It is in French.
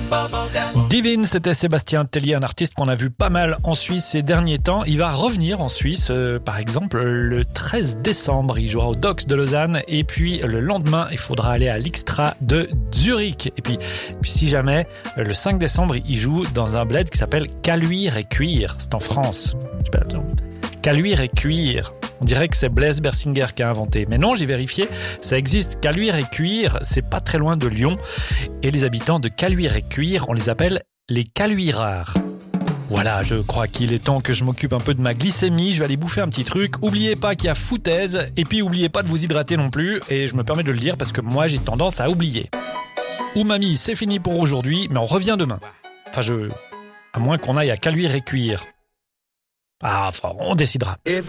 Divine, c'était Sébastien Tellier, un artiste qu'on a vu pas mal en Suisse ces derniers temps. Il va revenir en Suisse, par exemple, le 13 décembre. Il jouera au Docks de Lausanne. Et puis, le lendemain, il faudra aller à l'Xtra de Zurich. Et puis si jamais, le 5 décembre, il joue dans un bled qui s'appelle Caluire et Cuire. C'est en France. Caluire et Cuire. On dirait que c'est Blaise Bersinger qui a inventé. Mais non, j'ai vérifié, ça existe. Caluire et Cuire, c'est pas très loin de Lyon. Et les habitants de Caluire et Cuire, on les appelle les Caluirards. Voilà, je crois qu'il est temps que je m'occupe un peu de ma glycémie. Je vais aller bouffer un petit truc. Oubliez pas qu'il y a foutaise. Et puis, oubliez pas de vous hydrater non plus. Et je me permets de le dire parce que moi, j'ai tendance à oublier. Ou mamie, c'est fini pour aujourd'hui, mais on revient demain. Enfin, à moins qu'on aille à Caluire et Cuire. Ah, enfin, on décidera.